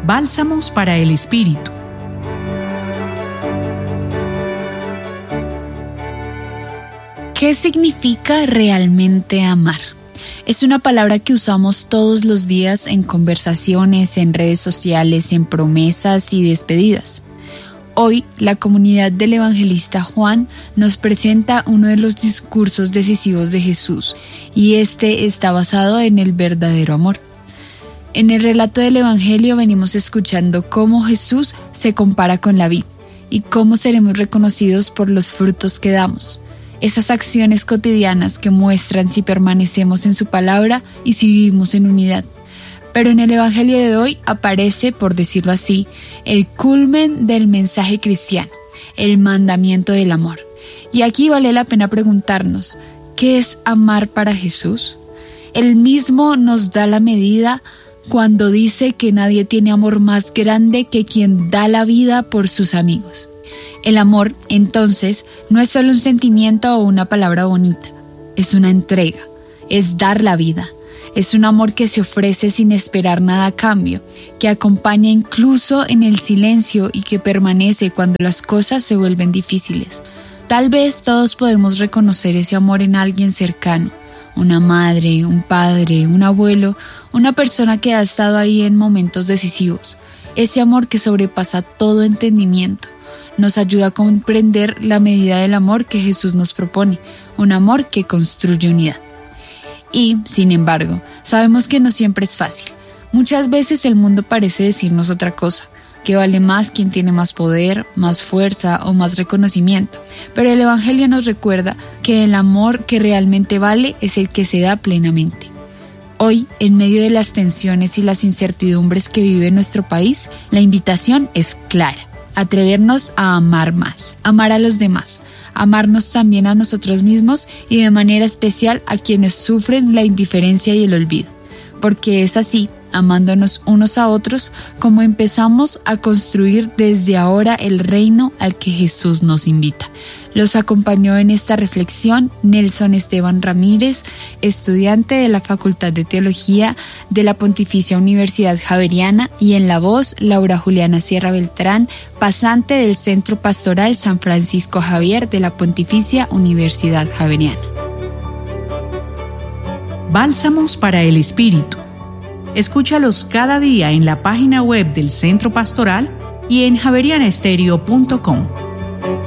Bálsamos para el Espíritu. ¿Qué significa realmente amar? Es una palabra que usamos todos los días en conversaciones, en redes sociales, en promesas y despedidas. Hoy, la comunidad del evangelista Juan nos presenta uno de los discursos decisivos de Jesús, y este está basado en el verdadero amor. En el relato del Evangelio venimos escuchando cómo Jesús se compara con la vid y cómo seremos reconocidos por los frutos que damos. Esas acciones cotidianas que muestran si permanecemos en su palabra y si vivimos en unidad. Pero en el Evangelio de hoy aparece, por decirlo así, el culmen del mensaje cristiano, el mandamiento del amor. Y aquí vale la pena preguntarnos, ¿qué es amar para Jesús? Él mismo nos da la medida cuando dice que nadie tiene amor más grande que quien da la vida por sus amigos. El amor, entonces, no es solo un sentimiento o una palabra bonita, es una entrega, es dar la vida. Es un amor que se ofrece sin esperar nada a cambio, que acompaña incluso en el silencio y que permanece cuando las cosas se vuelven difíciles. Tal vez todos podemos reconocer ese amor en alguien cercano, una madre, un padre, un abuelo, una persona que ha estado ahí en momentos decisivos. Ese amor que sobrepasa todo entendimiento. Nos ayuda a comprender la medida del amor que Jesús nos propone, un amor que construye unidad. Y, sin embargo, sabemos que no siempre es fácil. Muchas veces el mundo parece decirnos otra cosa, que vale más quien tiene más poder, más fuerza o más reconocimiento. Pero el Evangelio nos recuerda que el amor que realmente vale es el que se da plenamente. Hoy, en medio de las tensiones y las incertidumbres que vive nuestro país, la invitación es clara. Atrevernos a amar más, amar a los demás, amarnos también a nosotros mismos y de manera especial a quienes sufren la indiferencia y el olvido. Porque es así, amándonos unos a otros, como empezamos a construir desde ahora el reino al que Jesús nos invita. Los acompañó en esta reflexión Nelson Esteban Ramírez, estudiante de la Facultad de Teología de la Pontificia Universidad Javeriana, y en la voz Laura Juliana Sierra Beltrán, pasante del Centro Pastoral San Francisco Javier de la Pontificia Universidad Javeriana. Bálsamos para el Espíritu. Escúchalos cada día en la página web del Centro Pastoral y en javerianaestereo.com.